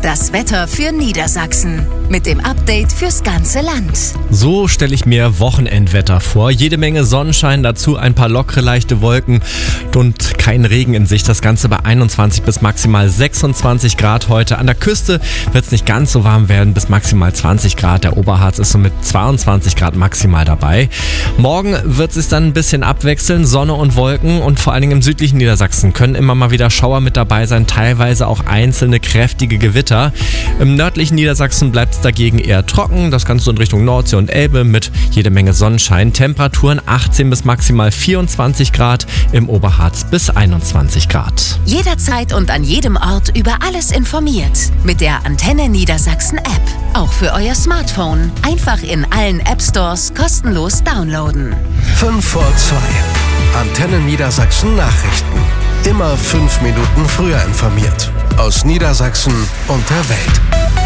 Das Wetter für Niedersachsen mit dem Update fürs ganze Land. So stelle ich mir Wochenendwetter vor. Jede Menge Sonnenschein, dazu ein paar lockere, leichte Wolken und kein Regen in Sicht. Das Ganze bei 21 bis maximal 26 Grad heute. An der Küste wird es nicht ganz so warm werden, bis maximal 20 Grad. Der Oberharz ist so mit 22 Grad maximal dabei. Morgen wird es dann ein bisschen abwechseln. Sonne und Wolken und vor allen Dingen im südlichen Niedersachsen können immer mal wieder Schauer mit dabei sein. Teilweise auch einzelne kräftige Gewitter. Im nördlichen Niedersachsen bleibt es dagegen eher trocken. Das Ganze in Richtung Nordsee und Elbe mit jede Menge Sonnenschein. Temperaturen 18 bis maximal 24 Grad, im Oberharz bis 21 Grad. Jederzeit und an jedem Ort über alles informiert. Mit der Antenne Niedersachsen App. Auch für euer Smartphone. Einfach in allen App-Stores kostenlos downloaden. 5 vor 2. Antenne Niedersachsen Nachrichten. Immer 5 Minuten früher informiert. Aus Niedersachsen und der Welt.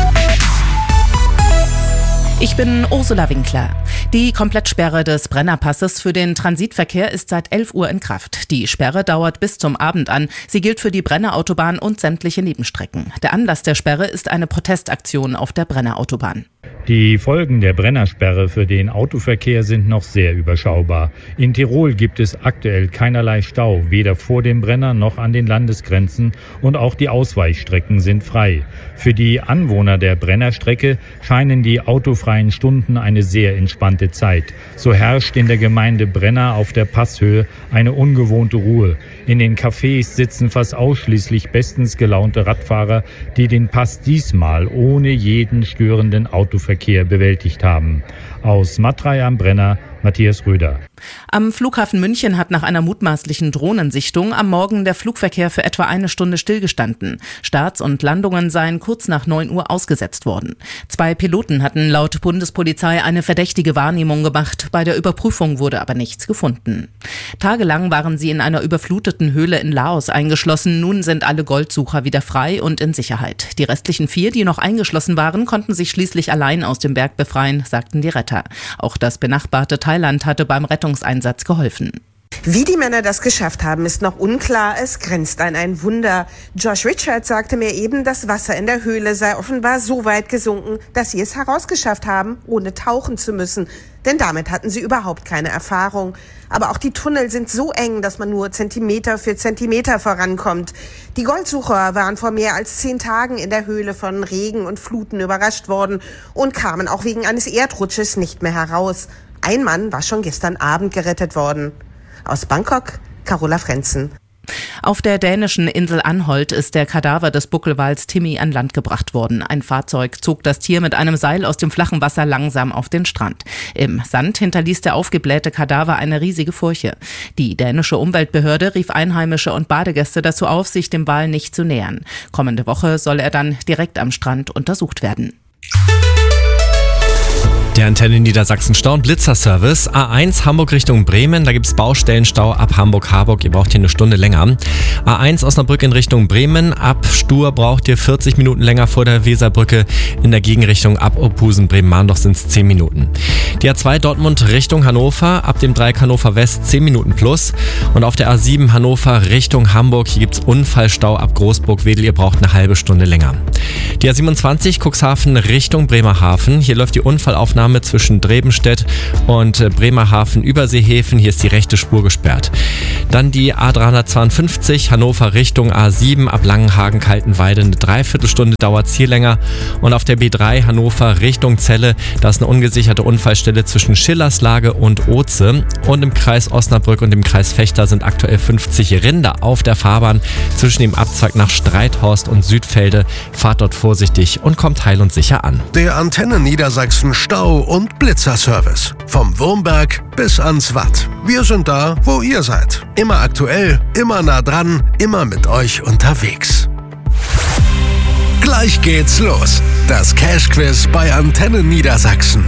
Ich bin Ursula Winkler. Die Komplettsperre des Brennerpasses für den Transitverkehr ist seit 11 Uhr in Kraft. Die Sperre dauert bis zum Abend an. Sie gilt für die Brennerautobahn und sämtliche Nebenstrecken. Der Anlass der Sperre ist eine Protestaktion auf der Brennerautobahn. Die Folgen der Brennersperre für den Autoverkehr sind noch sehr überschaubar. In Tirol gibt es aktuell keinerlei Stau, weder vor dem Brenner noch an den Landesgrenzen, und auch die Ausweichstrecken sind frei. Für die Anwohner der Brennerstrecke scheinen die autofreien Stunden eine sehr entspannte Zeit. So herrscht in der Gemeinde Brenner auf der Passhöhe eine ungewohnte Ruhe. In den Cafés sitzen fast ausschließlich bestens gelaunte Radfahrer, die den Pass diesmal ohne jeden störenden Autoverkehr bewältigt haben. Aus Matrei am Brenner, Matthias Röder. Am Flughafen München hat nach einer mutmaßlichen Drohnensichtung am Morgen der Flugverkehr für etwa eine Stunde stillgestanden. Starts und Landungen seien kurz nach 9 Uhr ausgesetzt worden. 2 Piloten hatten laut Bundespolizei eine verdächtige Wahrnehmung gemacht. Bei der Überprüfung wurde aber nichts gefunden. Tagelang waren sie in einer überfluteten Höhle in Laos eingeschlossen. Nun sind alle Goldsucher wieder frei und in Sicherheit. Die restlichen 4, die noch eingeschlossen waren, konnten sich schließlich allein aus dem Berg befreien, sagten die Retter. Auch das benachbarte Thailand hatte beim Rettungseinsatz geholfen. Wie die Männer das geschafft haben, ist noch unklar. Es grenzt an ein Wunder. Josh Richards sagte mir eben, das Wasser in der Höhle sei offenbar so weit gesunken, dass sie es herausgeschafft haben, ohne tauchen zu müssen. Denn damit hatten sie überhaupt keine Erfahrung. Aber auch die Tunnel sind so eng, dass man nur Zentimeter für Zentimeter vorankommt. Die Goldsucher waren vor mehr als 10 Tagen in der Höhle von Regen und Fluten überrascht worden und kamen auch wegen eines Erdrutsches nicht mehr heraus. Ein Mann war schon gestern Abend gerettet worden. Aus Bangkok, Carola Frenzen. Auf der dänischen Insel Anholt ist der Kadaver des Buckelwals Timmy an Land gebracht worden. Ein Fahrzeug zog das Tier mit einem Seil aus dem flachen Wasser langsam auf den Strand. Im Sand hinterließ der aufgeblähte Kadaver eine riesige Furche. Die dänische Umweltbehörde rief Einheimische und Badegäste dazu auf, sich dem Wal nicht zu nähern. Kommende Woche soll er dann direkt am Strand untersucht werden. Der Antenne Niedersachsen Stau- und Blitzerservice. A1 Hamburg Richtung Bremen, da gibt es Baustellenstau ab Hamburg-Harburg, ihr braucht hier eine Stunde länger. A1 Osnabrück in Richtung Bremen, ab Stur braucht ihr 40 Minuten länger vor der Weserbrücke, in der Gegenrichtung ab Opusen, Bremen-Mahndorf sind es 10 Minuten. Die A2 Dortmund Richtung Hannover, ab dem Dreieck Hannover West 10 Minuten plus. Und auf der A7 Hannover Richtung Hamburg, hier gibt es Unfallstau ab Großburg-Wedel, ihr braucht eine halbe Stunde länger. Die A27 Cuxhaven Richtung Bremerhaven, hier läuft die Unfallaufnahme zwischen Drebenstedt und Bremerhaven Überseehäfen. Hier ist die rechte Spur gesperrt. Dann die A352 Hannover Richtung A7 ab Langenhagen-Kaltenweide. Eine Dreiviertelstunde dauert es hier länger. Und auf der B3 Hannover Richtung Celle, da ist eine ungesicherte Unfallstelle zwischen Schillerslage und Oze. Und im Kreis Osnabrück und im Kreis Vechta sind aktuell 50 Rinder auf der Fahrbahn zwischen dem Abzweig nach Streithorst und Südfelde. Fahrt dort vorsichtig und kommt heil und sicher an. Der Antenne Niedersachsen Stau- und Blitzerservice. Vom Wurmberg bis ans Watt. Wir sind da, wo ihr seid. Immer aktuell, immer nah dran, immer mit euch unterwegs. Gleich geht's los. Das Cash-Quiz bei Antenne Niedersachsen.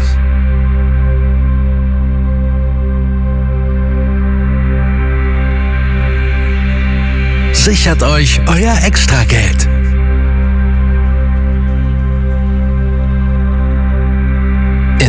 Sichert euch euer Extrageld.